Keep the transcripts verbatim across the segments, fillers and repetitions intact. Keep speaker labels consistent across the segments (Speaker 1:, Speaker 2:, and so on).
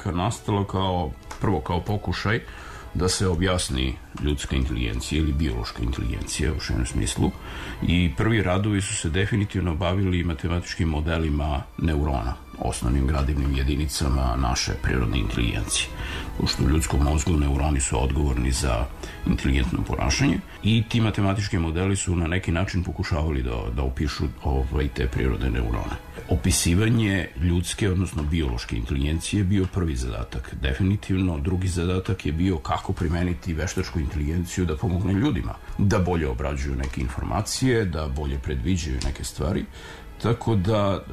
Speaker 1: veka nastala kao, prvo kao pokušaj da se objasni ljudska inteligencija ili biološka inteligencija u širem smislu, i prvi radovi su se definitivno bavili matematičkim modelima neurona, osnovnim gradivnim jedinicama naše prirodne inteligencije. Pošto u ljudskom mozgu neuroni su odgovorni za inteligentno ponašanje i ti matematički modeli su na neki način pokušavali da, da opišu ovaj, te prirodne neurone. Opisivanje ljudske, odnosno biološke inteligencije je bio prvi zadatak. Definitivno drugi zadatak je bio kako primeniti veštačku inteligenciju da pomogne ljudima, da bolje obrađuju neke informacije, da bolje predviđaju neke stvari. Tako da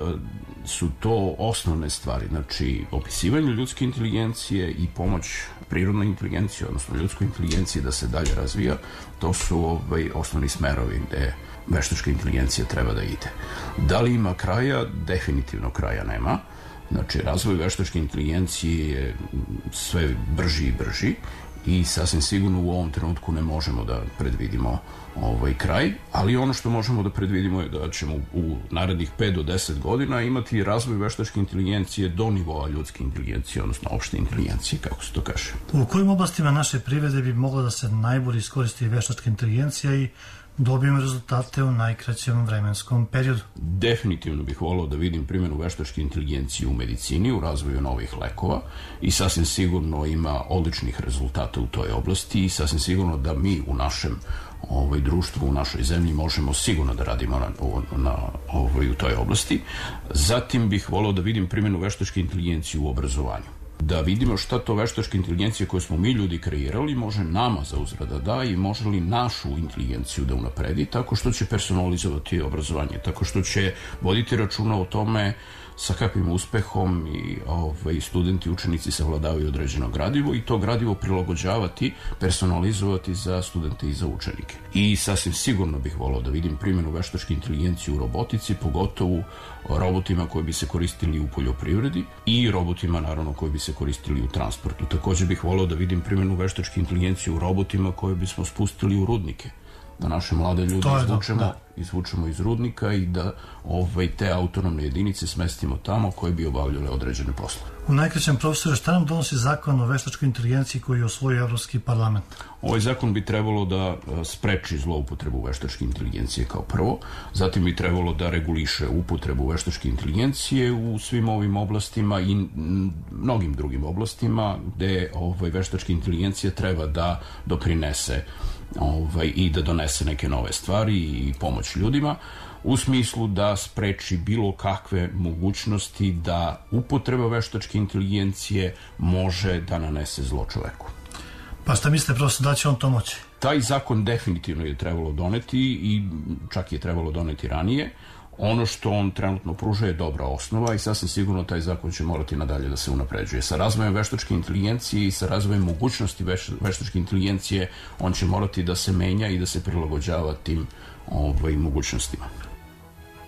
Speaker 1: su to osnovne stvari, znači opisivanje ljudske inteligencije i pomoć prirodnoj inteligenciji, odnosno ljudskoj inteligenciji da se dalje razvija, to su ovaj, osnovni smerovi gde veštačka inteligencija treba da ide. Da li ima kraja? Definitivno kraja nema. Znači, razvoj veštačke inteligencije je sve brži i brži i sasvim sigurno u ovom trenutku ne možemo da predvidimo ovaj kraj, ali ono što možemo da predvidimo je da ćemo u narednih pet do deset godina imati razvoj veštačke inteligencije do nivoa ljudske inteligencije, odnosno opšte inteligencije, kako se to kaže.
Speaker 2: U kojim oblastima naše privrede bi mogla da se najbolje iskoristi veštačka inteligencija i dobijemo rezultate u najkraćem vremenskom periodu?
Speaker 1: Definitivno bih volao da vidim primjenu veštačke inteligencije u medicini, u razvoju novih lekova, i sasvim sigurno ima odličnih rezultata u toj oblasti i sasvim sigurno da mi u našem ovaj, društvu, u našoj zemlji možemo sigurno da radimo na, na, ovaj, u toj oblasti. Zatim bih volao da vidim primjenu veštačke inteligencije u obrazovanju. Da vidimo šta to veštačka inteligencija koju smo mi ljudi kreirali može nama za uzvrat da da i može li našu inteligenciju da unapredi tako što će personalizovati obrazovanje, tako što će voditi računa o tome sa kakvim uspehom i ovaj, studenti, učenici savladavaju određeno gradivo i to gradivo prilagođavati, personalizovati za studente i za učenike. I sasvim sigurno bih volao da vidim primjenu veštačke inteligencije u robotici, pogotovo robotima koji bi se koristili u poljoprivredi i robotima naravno koji bi se koristili u transportu. Također bih volao da vidim primjenu veštačke inteligencije u robotima koje bismo spustili u rudnike, da naše mlade ljude izvučemo, da. izvučemo iz rudnika i da ovaj, te autonomne jedinice smestimo tamo koje bi obavljale određene poslove.
Speaker 2: U najkraćem, profesore, šta nam donosi zakon o veštačkoj inteligenciji koji je osvojio Evropski parlament?
Speaker 1: Ovaj zakon bi trebalo da spreči zloupotrebu veštačke inteligencije kao prvo, zatim bi trebalo da reguliše upotrebu veštačke inteligencije u svim ovim oblastima i mnogim drugim oblastima gde ovaj, veštačka inteligencija treba da doprinese ovaj, i da donese neke nove stvari i pomoć ljudima, u smislu da spreči bilo kakve mogućnosti da upotreba veštačke inteligencije može da nanese zlo čoveku.
Speaker 2: Pa šta mislite, profesor, da će on to moći?
Speaker 1: Taj zakon definitivno je trebalo doneti i čak je trebalo doneti ranije. Ono što on trenutno pruža je dobra osnova i sasvim sigurno taj zakon će morati nadalje da se unapređuje. Sa razvojem veštačke inteligencije i sa razvojem mogućnosti veš, veštačke inteligencije on će morati da se menja i da se prilagođava tim ovaj, mogućnostima.